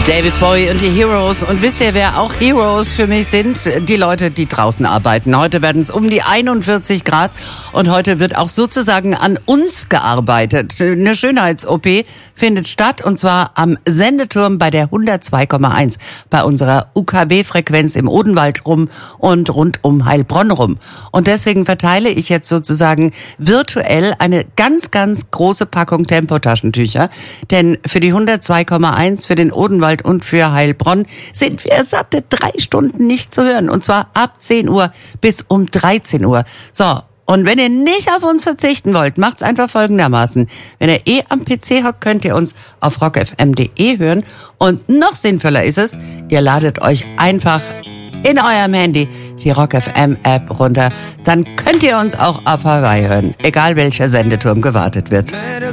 David Bowie und die Heroes. Und wisst ihr, wer auch Heroes für mich sind? Die Leute, die draußen arbeiten. Heute werden es um die 41 Grad und heute wird auch sozusagen an uns gearbeitet. Eine Schönheits-OP findet statt und zwar am Sendeturm bei der 102,1 bei unserer UKW-Frequenz im Odenwald rum und rund um Heilbronn rum. Und deswegen verteile ich jetzt sozusagen virtuell eine ganz, ganz große Packung Tempotaschentücher. Denn für die 102,1, für den Odenwald und für Heilbronn sind wir satte 3 Stunden nicht zu hören. Und zwar ab 10 Uhr bis um 13 Uhr. So, und wenn ihr nicht auf uns verzichten wollt, macht's einfach folgendermaßen. Wenn ihr am PC hockt, könnt ihr uns auf rockfm.de hören. Und noch sinnvoller ist es, ihr ladet euch einfach in eurem Handy die Rock FM App runter. Dann könnt ihr uns auch auf Hawaii hören, egal welcher Sendeturm gewartet wird.